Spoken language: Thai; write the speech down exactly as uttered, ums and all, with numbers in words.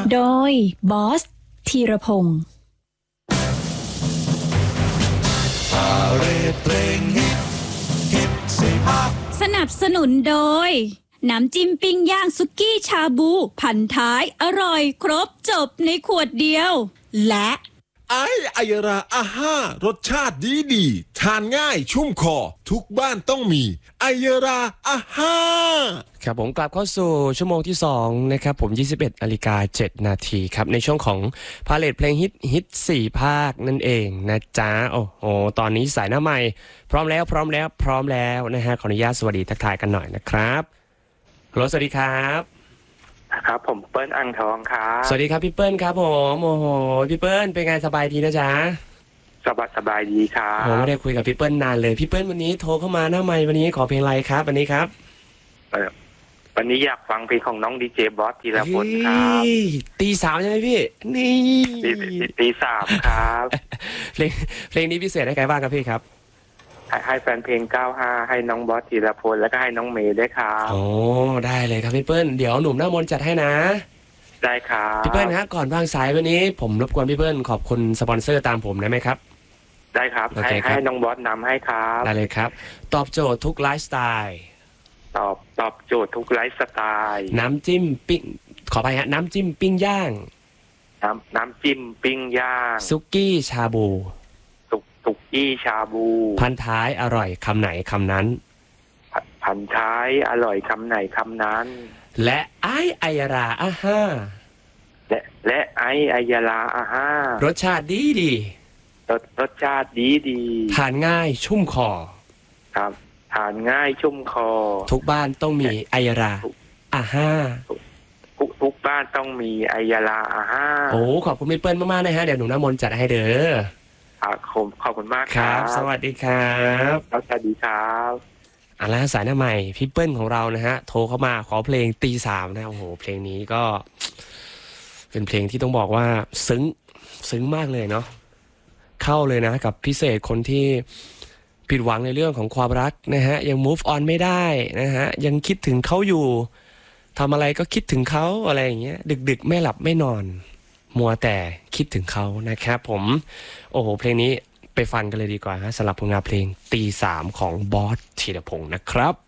โดยบอสธีรพงศ์สนับสนุนโดยน้ำจิ้มปิ้งย่างสุกี้ชาบูพันท้ายอร่อยครบจบในขวดเดียวและไอไอยราอาห้ารสชาติดีดีทานง่ายชุ่มคอทุกบ้านต้องมีไอยราอาห้าครับผมกลับเข้าสู่ชั่วโมงที่สองนะครับผมยี่สิบเอ็ดนาฬิกาเจ็ดนาทีครับในช่วงของพาเลทเพลงฮิตฮิตสี่ภาคนั่นเองนะจ๊ะโอ้โหตอนนี้สายหน้าใหม่พร้อมแล้วพร้อมแล้วพร้อมแล้วนะฮะขออนุญาตสวัสดีทักทายกันหน่อยนะครับฮัลโหลสวัสดีครับครับผมเปิ้ลอ่างทองครับสวัสดีครับพี่เปิ้ลครับผมโอ้โหพี่เปิ้ลเป็นไงสบายดีนะจ๊ะสบายสบายดีครับผมไม่ได้คุยกับพี่เปิ้ลนานเลยพี่เปิ้ลวันนี้โทรเข้ามาหน้าไมค์วันนี้ขอเพลงอะไรครับวันนี้ครับวันนี้อยากฟังเพลงของน้องดีเจบอสธีรพลครับตีสามใช่ไหมพี่นี่ตีตีสามครับเพลงเพลงนี้พิเศษให้ใครบ้างครับพี่ครับให้แฟนเพลงเก้าห้าให้น้องบอสธีรพลแล้วก็ให้น้องเมย์ด้วยครับโอ้ได้เลยครับพี่เปิ้ลเดี๋ยวหนุ่มหน้ามนต์จัดให้นะได้ครับพี่เปิ้ลฮะก่อนวางสายวันนี้ผมรบกวนพี่เปิ้ลขอบคุณสปอนเซอร์ตามผมได้ไหมครับได้ครับให้ให้น้องบอสนำให้ครับได้เลยครับตอบโจทย์ทุกไลฟ์สไตล์ตอบตอบโจทย์ทุกไลฟ์สไตล์น้ำจิ้มปิ้งขอไปฮะน้ำจิ้มปิ้งย่างน้ำน้ำจิ้มปิ้งย่างซุกี้ชาบูสุกสุกี้ชาบูพันท้ายอร่อยคำไหนคำนั้นพันท้ายอร่อยคำไหนคำนั้นและไอไอยราอาห้าและและไอไอยราอาห้ารสชาติดีดีรสรสชาติดีดีทานง่ายชุ่มคอครับทานง่ายชุ่มคอทุกบ้านต้องมีไอยราอาห้าทุกทุกบ้านต้องมีไอยราอาห้าโอ้ขอบคุณพี่เปิ้ลมากๆนะฮะเดี๋ยวหนูน้ำมนต์จัดให้เด้อขอบขอบคุณมากครับสวัสดีครับสวัสดีครับอ่ะแล้วสายหน้าใหม่พี่เปิ้ลของเรานะฮะโทรเข้ามาขอเพลงตีสามนะโอ้โหเพลงนี้ก็เป็นเพลงที่ต้องบอกว่าซึ้งซึ้งมากเลยเนาะเข้าเลยนะกับพิเศษคนที่ผิดหวังในเรื่องของความรักนะฮะยัง move on ไม่ได้นะฮะยังคิดถึงเขาอยู่ทำอะไรก็คิดถึงเขาอะไรอย่างเงี้ยดึกๆไม่หลับไม่นอนมัวแต่คิดถึงเขานะครับผมโอ้โหเพลงนี้ไปฟังกันเลยดีกว่าฮะสำหรับผลงานเพลงตีสามของบอสธีรพงศ์นะครับ